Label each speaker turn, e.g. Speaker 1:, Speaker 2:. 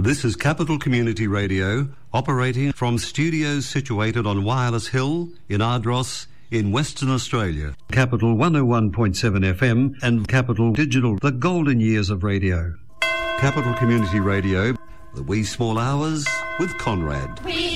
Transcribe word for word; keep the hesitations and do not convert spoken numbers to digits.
Speaker 1: This is Capital Community Radio, operating from studios situated on Wireless Hill in Ardross in Western Australia. Capital one oh one point seven F M and Capital Digital, the golden years of radio. Capital Community Radio, the wee small hours with Conrad. We